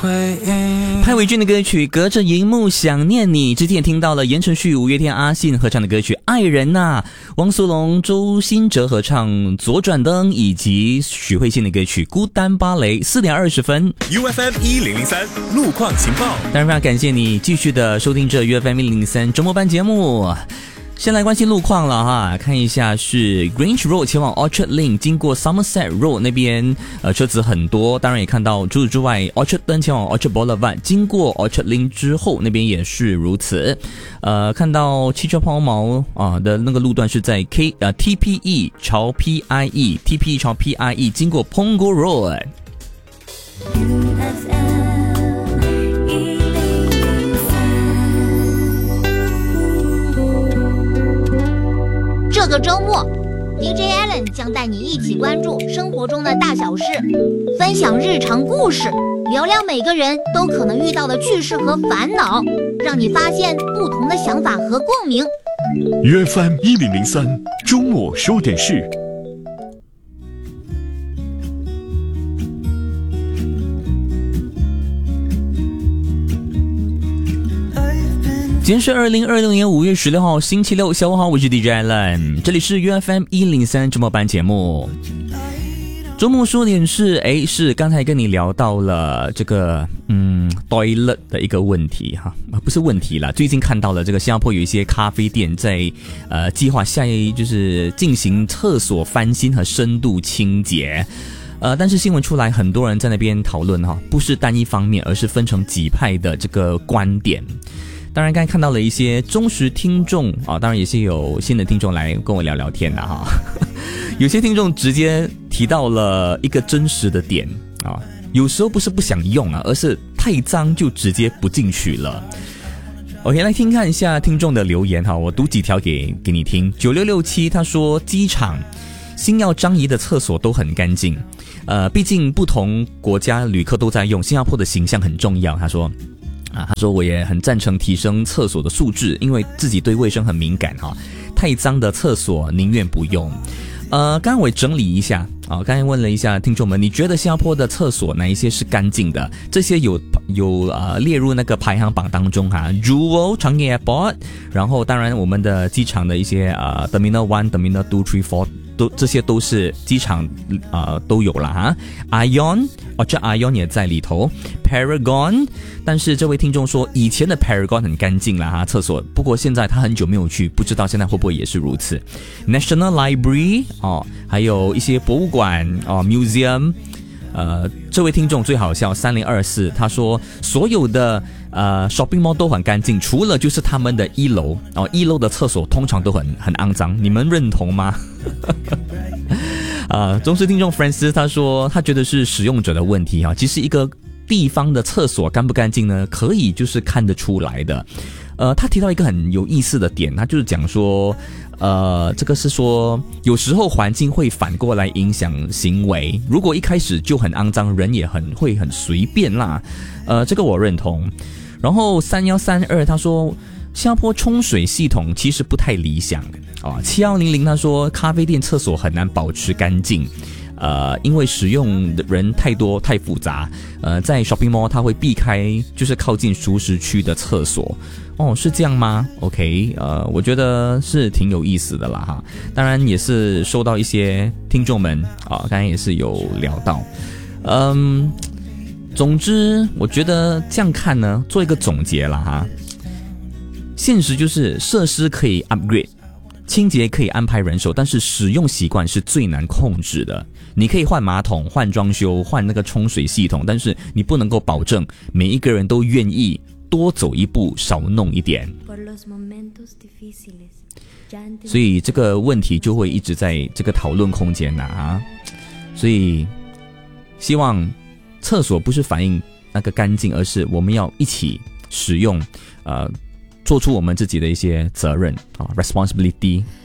潘玮俊的歌曲《隔着荧幕想念你》，之前也听到了言承旭、五月天、阿信合唱的歌曲《爱人》呐，汪苏泷、周兴哲合唱《左转灯》，以及许慧欣的歌曲《孤单芭蕾》。4点20分 ，UFM 1003路况情报。 当然非常感谢你继续的收听这 UFM 1003周末班节目。先来关心路况了哈，看一下是 Grange Road 前往 Orchard Lane， 经过 Somerset Road 那边车子很多，当然也看到除此之外 Orchard Lane 前往 Orchard Boulevard， 经过 Orchard Lane 之后那边也是如此。看到汽车抛锚的那个路段是在 TPE 朝 PIE TPE 朝 PIE 经过 Punggol Road。 这个周末 DJ Allen 将带你一起关注生活中的大小事，分享日常故事，聊聊每个人都可能遇到的趣事和烦恼，让你发现不同的想法和共鸣。 UFM 1003周末说点事。 今天是2026年5月16号星期六，下午好，我是 DJ Allen， 这里是 UFM 103周末班节目。周末说点事，是刚才跟你聊到了这个toilet 的一个问题哈，不是问题啦，最近看到了这个新加坡有一些咖啡店在计划就是进行厕所翻新和深度清洁。但是新闻出来，很多人在那边讨论哈，不是单一方面，而是分成几派的这个观点。当然刚才看到了一些忠实听众当然也是有新的听众来跟我聊聊天的哈。有些听众直接提到了一个真实的点有时候不是不想用而是太脏就直接不进去了。OK， 来听看一下听众的留言哈，我读几条给你听。9667他说，机场新耀樟宜的厕所都很干净，毕竟不同国家旅客都在用，新加坡的形象很重要。他说我也很赞成提升厕所的素质，因为自己对卫生很敏感太脏的厕所宁愿不用。刚刚我也整理一下刚才问了一下听众们，你觉得新加坡的厕所哪一些是干净的？这些有列入那个排行榜当中Jewel Changi Airport， 然后当然我们的机场的一些Terminal 1 Terminal 2 3 4这些都是机场都有了Ion Orchard Ion 也在里头 Paragon， 但是这位听众说以前的 Paragon 很干净啦厕所，不过现在他很久没有去，不知道现在会不会也是如此。 National Library 还有一些博物馆Museum。这位听众最好笑3024，他说所有的shopping mall 都很干净，除了就是他们的一楼一楼的厕所通常都很肮脏，你们认同吗？忠实听众 Francis 他说他觉得是使用者的问题其实一个地方的厕所干不干净呢，可以就是看得出来的。他提到一个很有意思的点，他就是讲说这个是说有时候环境会反过来影响行为，如果一开始就很肮脏，人也会很随便啦。这个我认同。然后3132他说新加坡冲水系统其实不太理想7100他说咖啡店厕所很难保持干净，因为使用的人太多太复杂，在 shopping mall 他会避开就是靠近熟食区的厕所。是这样吗 ？OK， 我觉得是挺有意思的啦哈。当然也是收到一些听众们刚才也是有聊到，总之我觉得这样看呢，做一个总结啦哈。现实就是设施可以 upgrade， 清洁可以安排人手，但是使用习惯是最难控制的。你可以换马桶、换装修、换那个冲水系统，但是你不能够保证每一个人都愿意多走一步少弄一点，所以这个问题就会一直在这个讨论空间所以希望厕所不是反映那个干净，而是我们要一起使用做出我们自己的一些责任responsibility。